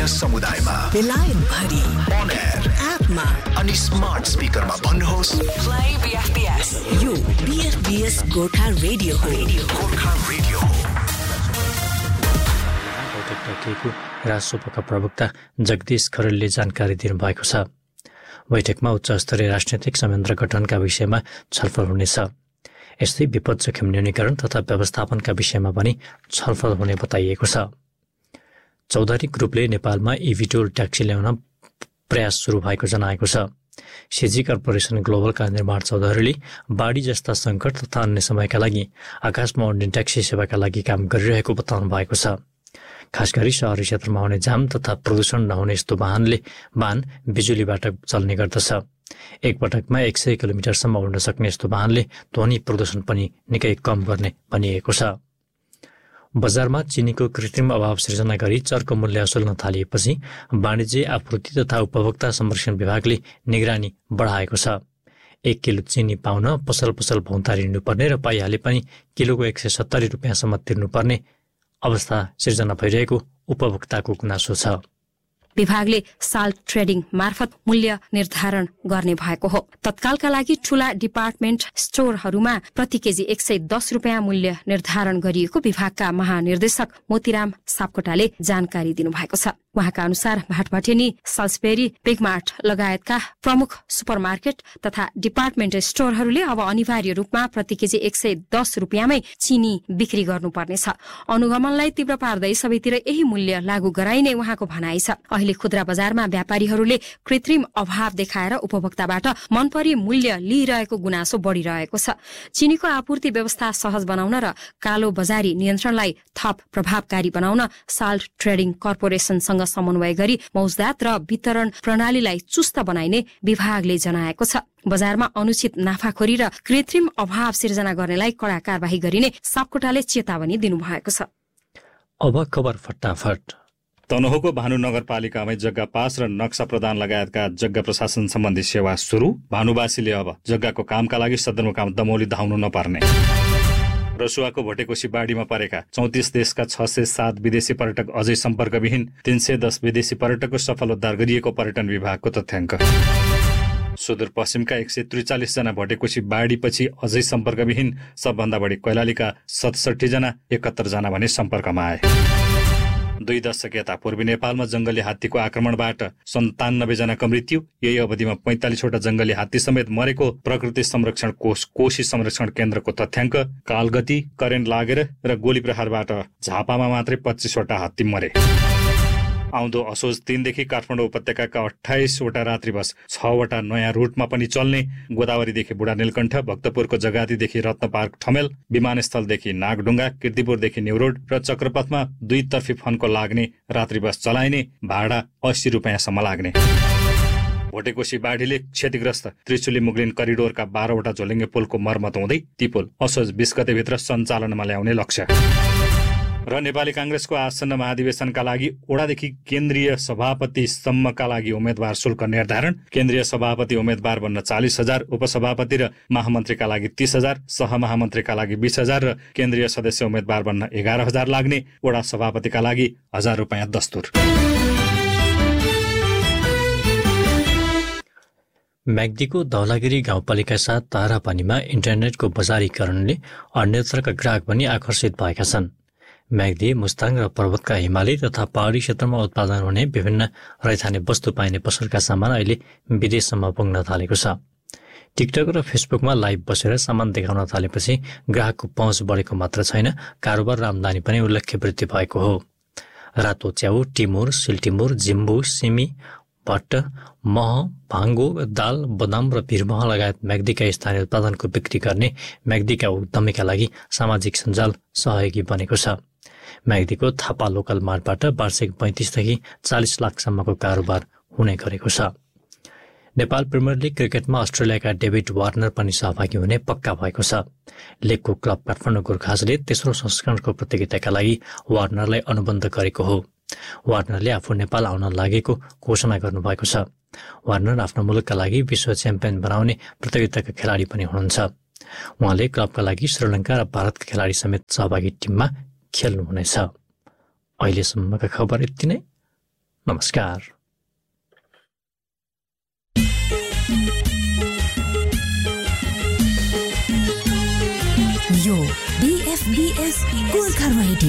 समुदायमा बेलायत भरि on air एपमा अनि स्मार्ट स्पिकरमा भन्नुहोस् प्ले बीएफबीएस यो बीएफबीएस गोर्खा रेडियो हो गोर्खा रेडियो बैठकको राष्ट्रसभाका प्रवक्ता जगदीश खरेलले जानकारी दिनुभएको छ। बैठकमा उच्च स्तरीय राजनैतिक संयन्त्र गठनका विषयमा छलफल हुनेछ। यस्तै विपद जोखिम न्यूनीकरण तथा व्यवस्थापनका विषयमा पनि छलफल हुने बताइएको छ। चौधरी ग्रुपले नेपालमा इभिटोल ट्याक्सी ल्याउन प्रयास सुरु भएको जनाएको छ। सिजी कर्पोरेसन ग्लोबलका निर्माण चौधरीले बाढी जस्ता सङ्कट तथा अन्य समयका लागि आकाशमा उड्ने ट्याक्सी सेवाका लागि काम गरिरहेको बताउनु भएको छ। खास गरी शहरी क्षेत्रमा हुने जाम तथा प्रदूषण नहुने यस्तो वाहन बिजुलीबाट चल्ने गर्दछ। एकपटकमा 100 किलोमिटरसम्म उड्न सक्ने यस्तो वाहनले ध्वनि प्रदूषण पनि निकै कम गर्ने भनिएको छ। बजारमा चिनीको कृत्रिम अभाव सिर्जना गरी चर्को मूल्य असुल्न थालिएपछि वाणिज्य आपूर्ति तथा उपभोक्ता संरक्षण विभागले निगरानी बढाएको छ। 1 किलो चिनी पाउन पसल भौतारिनुपर्ने र पाइहाले पनि किलोको 170 रुपियाँसम्म तिर्नुपर्ने अवस्था सिर्जना भइरहेको उपभोक्ताको गुनासो छ। विभागले साल्ट ट्रेडिङ मार्फत मूल्य निर्धारण गर्ने भएको हो। तत्कालका लागि ठूला डिपार्टमेन्ट स्टोरहरूमा प्रति केजी 110 रुपियाँ मूल्य निर्धारण गरिएको विभागका महानिर्देशक मोतीराम सापकोटाले जानकारी दिनुभएको छ। उहाँका अनुसार भाटभटेनी, सल्सबेरी, बिगमार्ट लगायतका प्रमुख सुपरमार्केट तथा डिपार्टमेन्ट स्टोरहरूले अब अनिवार्य रूपमा प्रति केजी 110 रुपियाँमै चिनी बिक्री गर्नुपर्नेछ। अनुगमनलाई तीव्र पार्दै सबैतिर यही मूल्य लागू गराइने उहाँको भनाइ छ। अहिले खुद्रा बजारमा व्यापारीहरूले कृत्रिम अभाव देखाएर उपभोक्ताबाट मनपरी मूल्य लिइरहेको गुनासो बढ़िरहेको छ। चिनीको आपूर्ति व्यवस्था सहज बनाउन र कालो बजारी नियन्त्रणलाई थप प्रभावकारी बनाउन साल्ट ट्रेडिङ कर्पोरेसनसँग समन्वय गरी मौजदात र वितरण प्रणालीलाई चुस्त बनाइने विभागले जनाएको छ। बजारमा अनुचित नाफाखोरी र कृत्रिम अभाव सिर्जना गर्नेलाई कड़ा कारबाही गरिने सापकोटाले चेतावनी दिनुभएको छ। अब खबर फटाफट। तनहुँको भानु नगरपालिकामै जग्गा पास र नक्सा प्रदान लगायतका जग्गा प्रशासन सम्बन्धी सेवा सुरु। भानुवासीले अब जग्गाको कामका लागि सदरमुकाम दमौली धाउनु नपर्ने। रसुवाको भोटेकोशी बाढीमा परेका 34 देशका 607 विदेशी पर्यटक अझै सम्पर्कविहीन। 310 विदेशी पर्यटकको सफल उद्धार गरिएको पर्यटन विभागको तथ्याङ्क। सुदूरपश्चिमका 143 जना भोटेकोशी बाढीपछि अझै सम्पर्कविहीन। सबभन्दा बढी कैलालीका 67 जना, 71 जना भने सम्पर्कमा आए। 2 दशक यता पूर्वी नेपालमा जंगली हात्तीको आक्रमणबाट 97 जनाको मृत्यु। यही अवधिमा 45 वटा जंगली हात्ती समेत मरेको प्रकृति संरक्षण कोष कोशी संरक्षण केन्द्रको तथ्याङ्क। कालगति, करेन्ट लागेर र गोली प्रहारबाट झापामा मात्रै 25 वटा हात्ती मरे। आउँदो असोज 3 देखि काठमाडौँ उपत्यकाका 28 वटा रात्रि बस 6 वटा नयाँ रुटमा पनि चल्ने। गोदावरीदेखि बुढा नीलकण्ठ, भक्तपुरको जगातीदेखि रत्न पार्क ठमेल, विमानस्थलदेखि नागढुङ्गा, कीर्तिपुरदेखि न्युरोड र चक्रपथमा 2 तर्फी फन्को लाग्ने रात्रि बस चलाइने। भाडा 80 रुपियाँसम्म लाग्ने। भोटेकोशी बाढीले क्षतिग्रस्त त्रिशुली मुगलिन करिडोरका 12 वटा झोलुङ्गे पुलको मर्मत हुँदै ती पुल असोज 20 गतेभित्र सञ्चालनमा ल्याउने लक्ष्य। र नेपाली कांग्रेसको आसन्न महाधिवेशनका लागि ओडादेखि केन्द्रीय सभापतिसम्मका लागि उम्मेद्वार शुल्क निर्धारण। केन्द्रीय सभापति उम्मेद्वार बन्न 40,000, उपसभापति र महामन्त्रीका लागि 30,000, सहमहामन्त्रीका लागि 20,000 र केन्द्रीय सदस्य उम्मेद्वार बन्न 11,000 लाग्ने। ओडा सभापतिका लागि 1,000 रुपियाँ दस्तुर। म्याग्दीको धौलागिरी गाउँपालिका साथ तारापानीमा इन्टरनेटको बजारीकरणले अन्यत्रका ग्राहक पनि आकर्षित भएका छन्। म्याग्दी, मुस्ताङ र पर्वतका हिमाली तथा पहाडी क्षेत्रमा उत्पादन हुने विभिन्न रैथाने वस्तु पाइने पसलका सामान अहिले विदेशसम्म पुग्न थालेको छ। टिकटक र फेसबुकमा लाइभ बसेर सामान देखाउन थालेपछि ग्राहकको पहुँच बढेको मात्र छैन, कारोबार र आमदानी पनि उल्लेख्य वृद्धि भएको हो। रातो च्याउ, टिमुर, सिल्टिमुर, जिम्बु, सिमी, भट्ट, मह, भाङ्गो, दाल, बदाम र भिरमह लगायत म्याग्दीका स्थानीय उत्पादनको बिक्री गर्ने म्याग्दीका उद्यमीका लागि सामाजिक सञ्जाल सहयोगी बनेको छ। म्याग्दीको थापा लोकल मार्टबाट वार्षिक 35 देखि 40 लाखसम्मको कारोबार हुने गरेको छ। नेपाल प्रिमियर लिग क्रिकेटमा अस्ट्रेलियाका डेभिड वार्नर पनि सहभागी हुने पक्का भएको छ। लिगको क्लब काठमाडौँ गोर्खाजले तेस्रो संस्करणको प्रतियोगिताका लागि वार्नरलाई अनुबन्ध गरेको हो। वार्नरले आफू नेपाल आउन लागेको घोषणा गर्नुभएको छ। वार्नर आफ्नो मुलुकका लागि विश्व च्याम्पियन बनाउने प्रतियोगिताका खेलाडी पनि हुनुहुन्छ। उहाँले क्लबका लागि श्रीलङ्का र भारतका खेलाडी समेत सहभागी टिममा खेल्नुहुनेछ। अहिलेसम्मका खबर यति नै। नमस्कार। यो BFBS गोर्खा रेडियो